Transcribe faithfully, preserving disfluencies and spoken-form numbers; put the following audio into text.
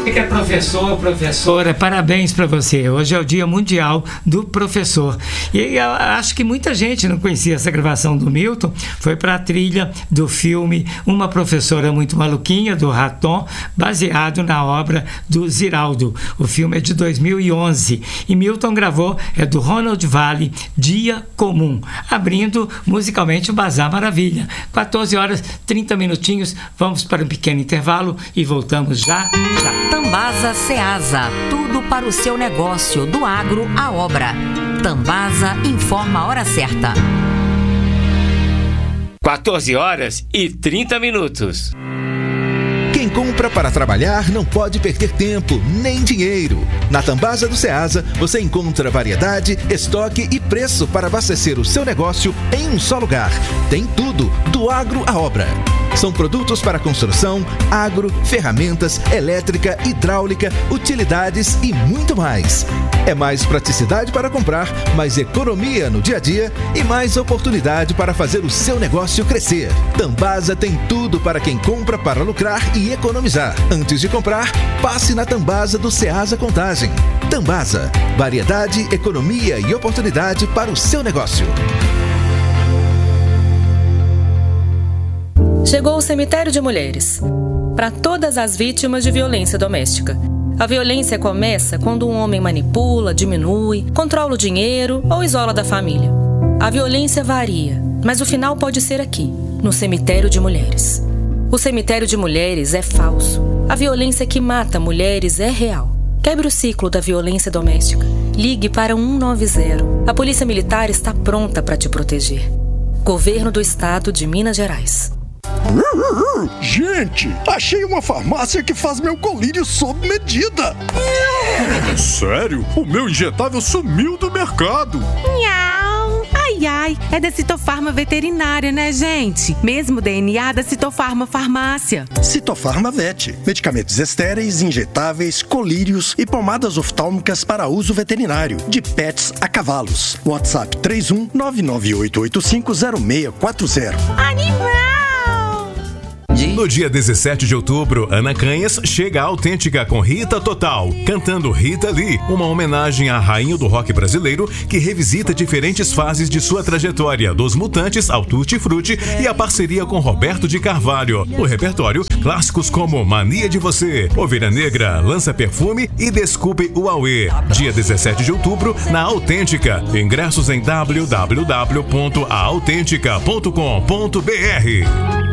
Você que é professor, professora, parabéns para você. Hoje é o Dia Mundial do Professor. E eu acho que muita gente não conhecia essa gravação do Milton. Foi para a trilha do filme Uma Professora Muito Maluquinha, do Raton, baseado na obra do Ziraldo. O filme é de dois mil e onze. E Milton gravou, é do Ronald Vale, Dia Comum, abrindo musicalmente o Bazar Maravilha. quatorze horas, trinta minutinhos. Vamos para um pequeno intervalo e voltamos já, já. Tambasa Ceasa, tudo para o seu negócio, do agro à obra. Tambasa informa a hora certa. quatorze horas e trinta minutos. Quem compra para trabalhar não pode perder tempo, nem dinheiro. Na Tambasa do Ceasa, você encontra variedade, estoque e preço para abastecer o seu negócio em um só lugar. Tem tudo, do agro à obra. São produtos para construção, agro, ferramentas, elétrica, hidráulica, utilidades e muito mais. É mais praticidade para comprar, mais economia no dia a dia e mais oportunidade para fazer o seu negócio crescer. Tambasa tem tudo para quem compra para lucrar e economizar. Antes de comprar, passe na Tambasa do Ceasa Contagem. Tambasa, variedade, economia e oportunidade para o seu negócio. Chegou o Cemitério de Mulheres, para todas as vítimas de violência doméstica. A violência começa quando um homem manipula, diminui, controla o dinheiro ou isola da família. A violência varia, mas o final pode ser aqui, no Cemitério de Mulheres. O Cemitério de Mulheres é falso. A violência que mata mulheres é real. Quebre o ciclo da violência doméstica. Ligue para um nove zero. A Polícia Militar está pronta para te proteger. Governo do Estado de Minas Gerais. Gente, achei uma farmácia que faz meu colírio sob medida. Sério? O meu injetável sumiu do mercado. Miau. Ai, ai, é da Citofarma Veterinária, né, gente? Mesmo D N A da Citofarma Farmácia. Citofarma Vet. Medicamentos estéreis, injetáveis, colírios e pomadas oftálmicas para uso veterinário. De pets a cavalos. WhatsApp três um nove nove oito oito cinco zero seis quatro zero. Animal! No dia dezessete de outubro, Ana Canhas chega à Autêntica com Rita Total, cantando Rita Lee, uma homenagem à rainha do rock brasileiro que revisita diferentes fases de sua trajetória, dos Mutantes ao Tutti Frutti e a parceria com Roberto de Carvalho. O repertório, clássicos como Mania de Você, Ovelha Negra, Lança Perfume e Desculpe o Auê. Dia dezessete de outubro, na Autêntica. Ingressos em w w w ponto a autêntica ponto com ponto b r.